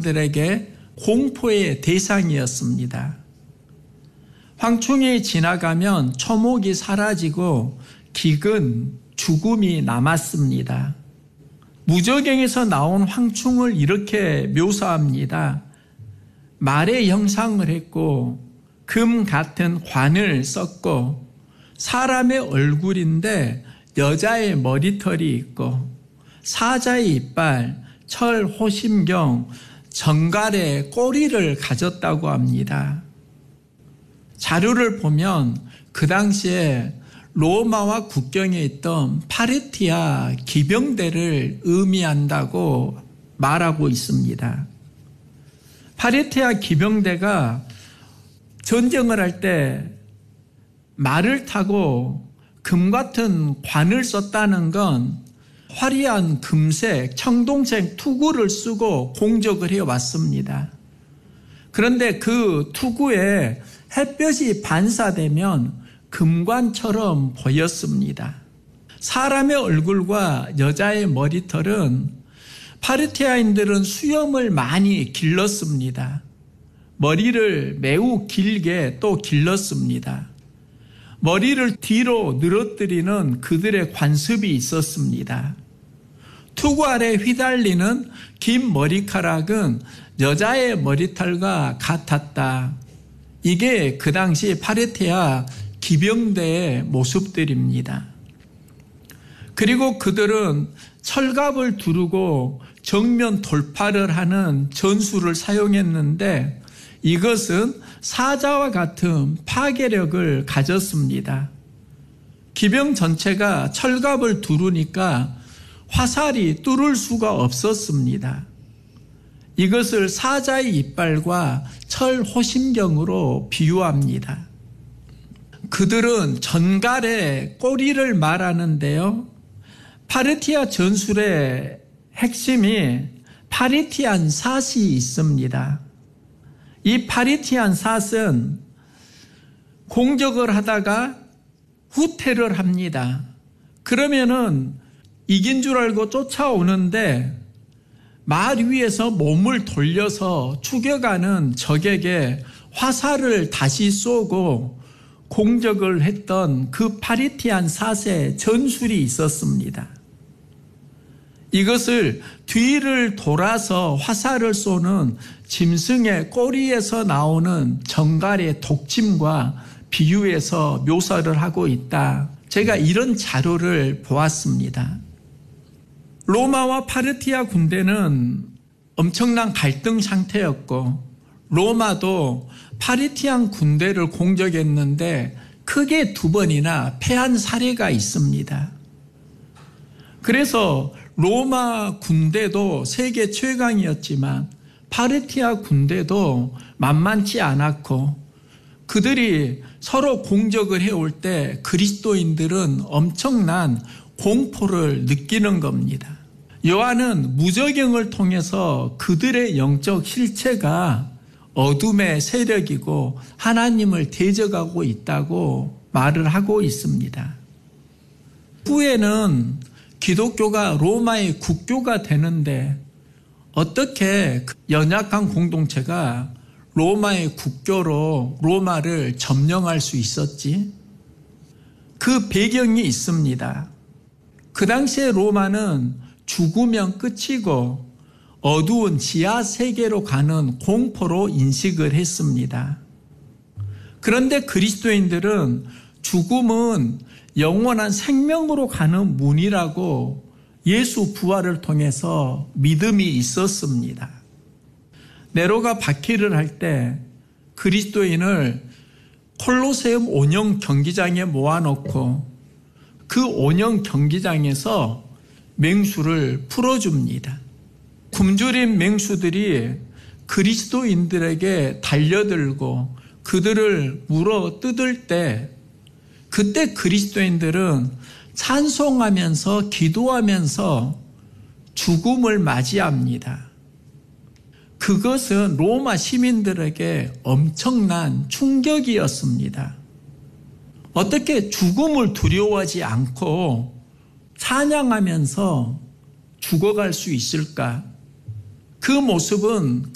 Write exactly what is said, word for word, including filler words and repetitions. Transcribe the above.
사람들에게 공포의 대상이었습니다. 황충이 지나가면 초목이 사라지고 기근, 죽음이 남았습니다. 무저경에서 나온 황충을 이렇게 묘사합니다. 말의 형상을 했고 금 같은 관을 썼고 사람의 얼굴인데 여자의 머리털이 있고 사자의 이빨, 철, 호심경, 정갈의 꼬리를 가졌다고 합니다. 자료를 보면 그 당시에 로마와 국경에 있던 파르티아 기병대를 의미한다고 말하고 있습니다. 파르티아 기병대가 전쟁을 할 때 말을 타고 금 같은 관을 썼다는 건 화려한 금색, 청동색 투구를 쓰고 공격을 해왔습니다. 그런데 그 투구에 햇볕이 반사되면 금관처럼 보였습니다. 사람의 얼굴과 여자의 머리털은 파르티아인들은 수염을 많이 길렀습니다. 머리를 매우 길게 또 길렀습니다. 머리를 뒤로 늘어뜨리는 그들의 관습이 있었습니다. 투구 아래 휘달리는 긴 머리카락은 여자의 머리털과 같았다. 이게 그 당시 파르티아 기병대의 모습들입니다. 그리고 그들은 철갑을 두르고 정면 돌파를 하는 전술을 사용했는데 이것은 사자와 같은 파괴력을 가졌습니다. 기병 전체가 철갑을 두르니까 화살이 뚫을 수가 없었습니다. 이것을 사자의 이빨과 철 호심경으로 비유합니다. 그들은 전갈의 꼬리를 말하는데요. 파르티아 전술의 핵심이 파리티안 삿이 있습니다. 이 파리티안 삿은 공격을 하다가 후퇴를 합니다. 그러면은 이긴 줄 알고 쫓아오는데 말 위에서 몸을 돌려서 추격하는 적에게 화살을 다시 쏘고 공격을 했던 그 파리티안 삿의 전술이 있었습니다. 이것을 뒤를 돌아서 화살을 쏘는 짐승의 꼬리에서 나오는 정갈의 독침과 비유해서 묘사를 하고 있다. 제가 이런 자료를 보았습니다. 로마와 파르티아 군대는 엄청난 갈등 상태였고 로마도 파르티안 군대를 공격했는데 크게 두 번이나 패한 사례가 있습니다. 그래서 로마 군대도 세계 최강이었지만 파르티아 군대도 만만치 않았고 그들이 서로 공격을 해올 때 그리스도인들은 엄청난 공포를 느끼는 겁니다. 요한은 무저경을 통해서 그들의 영적 실체가 어둠의 세력이고 하나님을 대적하고 있다고 말을 하고 있습니다. 후에는 기독교가 로마의 국교가 되는데 어떻게 연약한 공동체가 로마의 국교로 로마를 점령할 수 있었지? 그 배경이 있습니다. 그 당시에 로마는 죽으면 끝이고 어두운 지하 세계로 가는 공포로 인식을 했습니다. 그런데 그리스도인들은 죽음은 영원한 생명으로 가는 문이라고 예수 부활을 통해서 믿음이 있었습니다. 네로가 박해를 할 때 그리스도인을 콜로세움 온영 경기장에 모아놓고 그 온영 경기장에서 맹수를 풀어줍니다. 굶주린 맹수들이 그리스도인들에게 달려들고 그들을 물어 뜯을 때 그때 그리스도인들은 찬송하면서 기도하면서 죽음을 맞이합니다. 그것은 로마 시민들에게 엄청난 충격이었습니다. 어떻게 죽음을 두려워하지 않고 찬양하면서 죽어갈 수 있을까? 그 모습은